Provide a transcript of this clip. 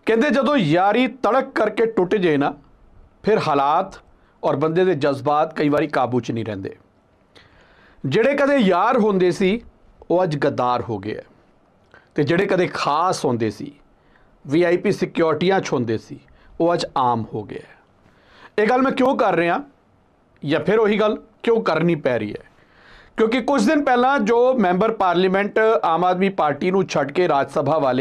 ਕਹਿੰਦੇ ਜਦੋਂ ਯਾਰੀ ਤੜਕ ਕਰਕੇ ਟੁੱਟ ਜੇ ਨਾ ਫਿਰ ਹਾਲਾਤ ਔਰ ਬੰਦੇ ਦੇ ਜਜ਼ਬਾਤ ਕਈ ਵਾਰੀ ਕਾਬੂ 'ਚ ਨਹੀਂ ਰਹਿੰਦੇ। ਜਿਹੜੇ ਕਦੇ ਯਾਰ ਹੁੰਦੇ ਸੀ ਉਹ ਅੱਜ ਗੱਦਾਰ ਹੋ ਗਏ ਤੇ ਜਿਹੜੇ ਕਦੇ ਖਾਸ ਹੁੰਦੇ ਸੀ VIP ਸਿਕਿਉਰਟੀਆਂ 'ਚ ਹੁੰਦੇ ਸੀ ਉਹ ਅੱਜ ਆਮ ਹੋ ਗਏ। ਇਹ ਗੱਲ ਮੈਂ ਕਿਉਂ ਕਰ ਰਿਹਾ ਜਾਂ ਫਿਰ ਉਹੀ ਗੱਲ ਕਿਉਂ ਕਰਨੀ ਪੈ ਰਹੀ ਹੈ ਕਿਉਂਕਿ ਕੁਝ ਦਿਨ ਪਹਿਲਾਂ ਜੋ member parliament Aam Aadmi party ਨੂੰ ਛੱਡ ਕੇ ਰਾਜ ਸਭਾ ਵਾਲੇ